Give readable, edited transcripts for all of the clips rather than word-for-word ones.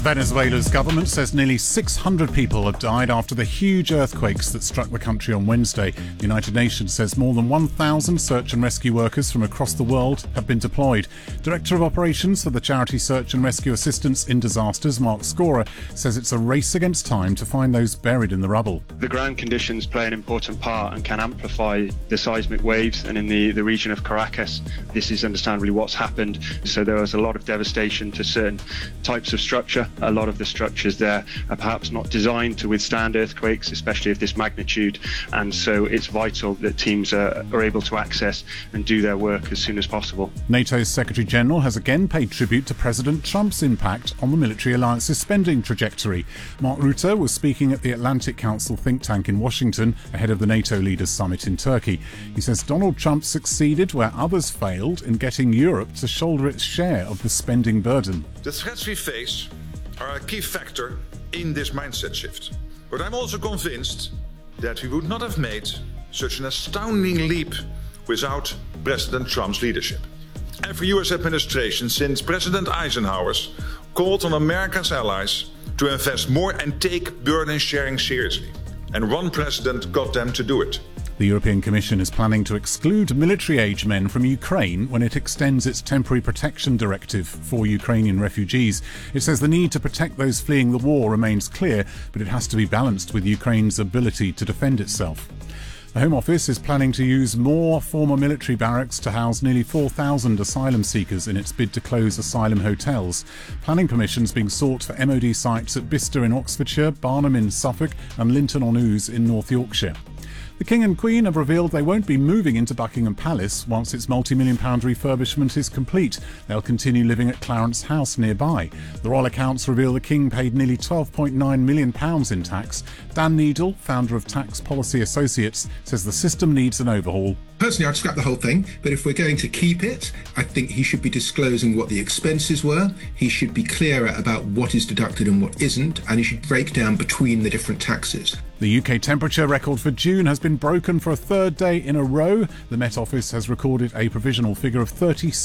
Venezuela's government says nearly 600 people have died after the huge earthquakes that struck the country on Wednesday. The United Nations says more than 1,000 search and rescue workers from across the world have been deployed. Director of Operations for the charity Search and Rescue Assistance in Disasters, Mark Scorer, says it's a race against time to find those buried in the rubble. The ground conditions play an important part and can amplify the seismic waves, and in the region of Caracas, this is understandably what's happened. So there was a lot of devastation to certain types of structure. A lot of the structures there are perhaps not designed to withstand earthquakes, especially of this magnitude, and so it's vital that teams are able to access and do their work as soon as possible. NATO's Secretary-General has again paid tribute to President Trump's impact on the military alliance's spending trajectory. Mark Rutte was speaking at the Atlantic Council think tank in Washington ahead of the NATO leaders' summit in Turkey. He says Donald Trump succeeded where others failed in getting Europe to shoulder its share of the spending burden. The threats we face are a key factor in this mindset shift. But I'm also convinced that we would not have made such an astounding leap without President Trump's leadership. Every US administration since President Eisenhower's called on America's allies to invest more and take burden sharing seriously. And one president got them to do it. The European Commission is planning to exclude military-age men from Ukraine when it extends its temporary protection directive for Ukrainian refugees. It says the need to protect those fleeing the war remains clear, but it has to be balanced with Ukraine's ability to defend itself. The Home Office is planning to use more former military barracks to house nearly 4,000 asylum seekers in its bid to close asylum hotels. Planning permissions being sought for MOD sites at Bicester in Oxfordshire, Barnham in Suffolk and Linton-on-Ouse in North Yorkshire. The King and Queen have revealed they won't be moving into Buckingham Palace once its multi-million-pound refurbishment is complete. They'll continue living at Clarence House nearby. The royal accounts reveal the King paid nearly £12.9 million in tax. Dan Needle, founder of Tax Policy Associates, says the system needs an overhaul. Personally, I'd scrap the whole thing, but if we're going to keep it, I think he should be disclosing what the expenses were, he should be clearer about what is deducted and what isn't, and he should break down between the different taxes. The UK temperature record for June has been broken for a third day in a row. The Met Office has recorded a provisional figure of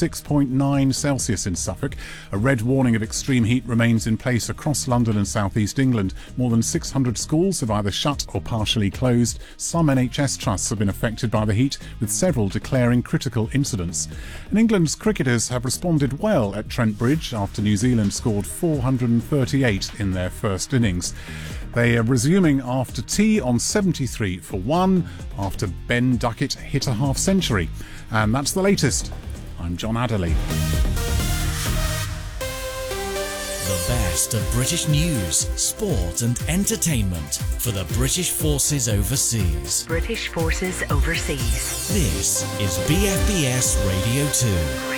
36.9 Celsius in Suffolk. A red warning of extreme heat remains in place across London and South East England. More than 600 schools have either shut or partially closed. Some NHS trusts have been affected by the heat, with several declaring critical incidents. And England's cricketers have responded well at Trent Bridge after New Zealand scored 438 in their first innings. They are resuming after tea on 73 for 1 after Ben Duckett hit a half-century. And that's the latest. I'm John Adderley. The best of British news, sport and entertainment for the British Forces Overseas. British Forces Overseas. This is BFBS Radio 2.